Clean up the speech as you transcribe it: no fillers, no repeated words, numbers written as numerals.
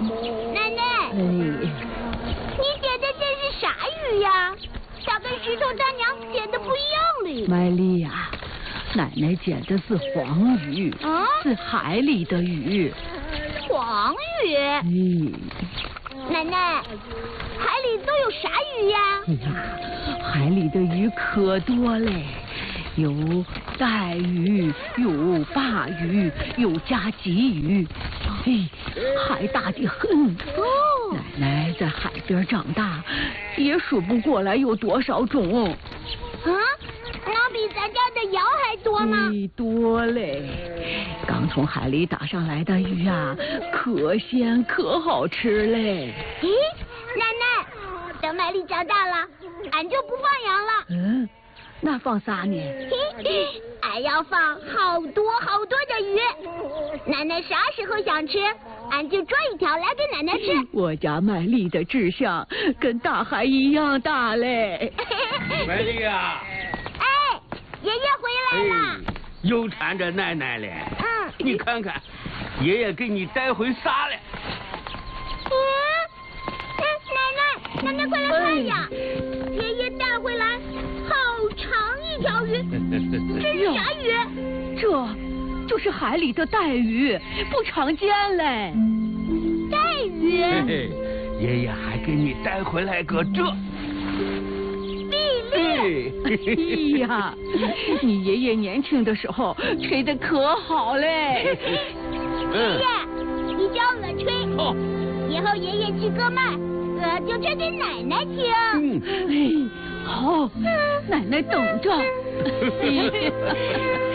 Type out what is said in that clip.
奶奶，你点的这是啥鱼呀？它跟石头大娘点的不一样哩。 麦丽呀，奶奶捡的是黄鱼，是海里的鱼。 黄鱼？奶奶，海里都有啥鱼呀？ 海里的鱼可多嘞。有带鱼，有鲅鱼，有加鲫鱼，还大的很。奶奶在海边长大，也数不过来有多少种。 那比咱家的瑶还多吗？ 多嘞！刚从海里打上来的鱼啊，可鲜可好吃嘞。 奶奶，等麦丽长大了，俺就不放羊了。 那放啥呢？ 俺要放好多好多的鱼。奶奶啥时候想吃，俺就捉一条来给奶奶吃。 我家麦丽的志向跟大海一样大嘞。 麦丽呀！ 爷爷回来了。 又缠着奶奶了。你看看，爷爷给你带回啥了？ 奶奶快来看呀！爷爷带回来好长一条鱼，这是啥鱼？ 这就是海里的带鱼，不常见嘞。 带鱼？ 爷爷还给你带回来个这。 碧丽呀，你爷爷年轻的时候吹得可好嘞。 爷爷，你教我吹，以后爷爷去割麦，我就吹给奶奶听。 好，奶奶等着。